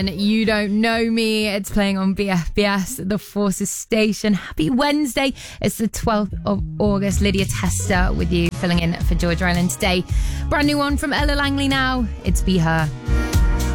You Don't Know Me. It's playing on BFBS, the Forces station. Happy Wednesday. It's the 12th of August. Lydia Tester with you, filling in for George Ryland today. Brand new one from Ella Langley now. It's Be Her.